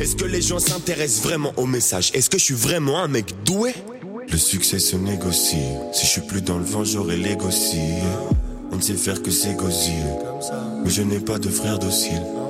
Est-ce que les gens s'intéressent vraiment au message? Est-ce que je suis vraiment un mec doué? Le succès se négocie. Si je suis plus dans le vent, j'aurai l'ego aussi. On ne sait faire que s'égosiller. Mais je n'ai pas de frère docile.